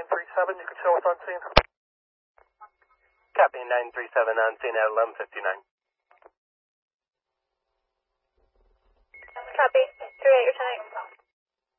937, you can show us on scene. Copy 937 on scene at 11:59.